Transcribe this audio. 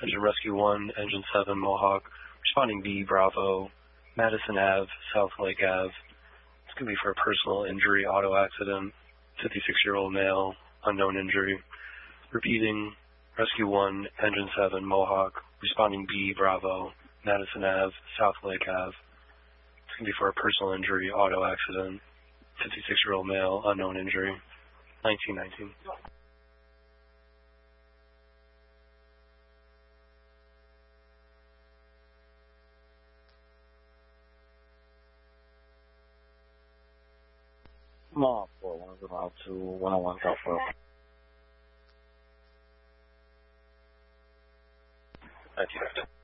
Engine Rescue 1, Engine 7, Mohawk, responding B, Bravo, Madison Ave, South Lake Ave. It's going to be for a personal injury auto accident, 56-year-old male, unknown injury. Repeating, Rescue 1, Engine 7, Mohawk, responding B, Bravo, Madison Ave, South Lake Ave. It's going to be for a personal injury auto accident, 56-year-old male, unknown injury, 1919. Mark 4102 101 South Road. Thank you.